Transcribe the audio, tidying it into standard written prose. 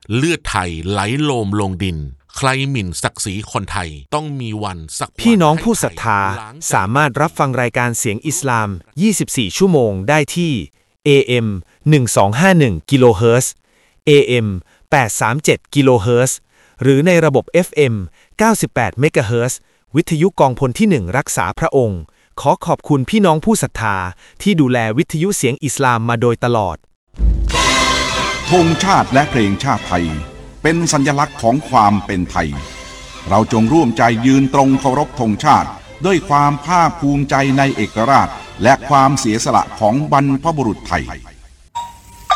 เลือดไทยไหลโลมลงดินใครหมิ่นศักดิ์ศรีคนไทยต้องมีวันสักวันพี่น้องผู้ศรัทธาสามารถรับฟังรายการเสียงอิสลาม 24 ชั่วโมงได้ที่ AM 1251 กิโลเฮิรตซ์ AM 837 กิโลเฮิรตซ์ หรือในระบบ FM 98 เมกะเฮิรตซ์ วิทยุกองพลที่ 1 รักษาพระองค์ ขอขอบคุณพี่น้องผู้ศรัทธาที่ดูแลวิทยุเสียงอิสลามมาโดยตลอดธงชาติและเพลงชาติไทยเป็นสัญลักษณ์ของความเป็นไทยเราจงร่วมใจยืนตรงเคารพธงชาติด้วยความภาคภูมิใจในเอกราชและความเสียสละของบรรพบุรุษไทย